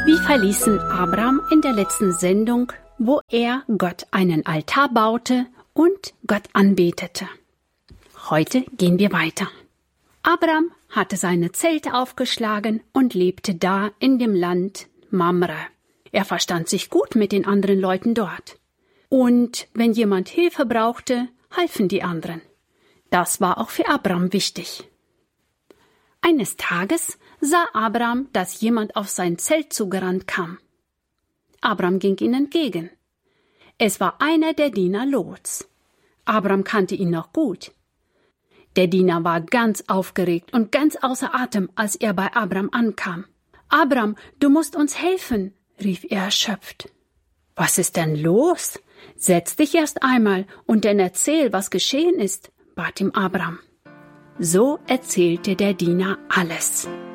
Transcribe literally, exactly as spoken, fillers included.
Wir verließen Abraham in der letzten Sendung, wo er Gott einen Altar baute und Gott anbetete. Heute gehen wir weiter. Abraham hatte seine Zelte aufgeschlagen und lebte da in dem Land Mamre. Er verstand sich gut mit den anderen Leuten dort. Und wenn jemand Hilfe brauchte, halfen die anderen. Das war auch für Abraham wichtig. Eines Tages sah Abraham, dass jemand auf sein Zelt zugerannt kam. Abraham ging ihm entgegen. Es war einer der Diener Lots. Abraham kannte ihn noch gut. Der Diener war ganz aufgeregt und ganz außer Atem, als er bei Abraham ankam. »Abraham, du musst uns helfen«, rief er erschöpft. »Was ist denn los? Setz dich erst einmal und dann erzähl, was geschehen ist«, bat ihm Abraham. So erzählte der Diener alles.